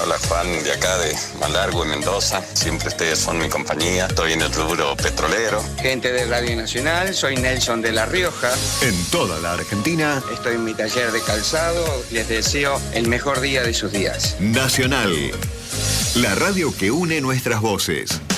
habla Juan de acá de Malargüe, Mendoza. Siempre ustedes son mi compañía. Estoy en el rubro petrolero. Gente de Radio Nacional, soy Nelson de La Rioja. En toda la Argentina. Estoy en mi taller de calzado. Les deseo el mejor día de sus días. Nacional, la radio que une nuestras voces.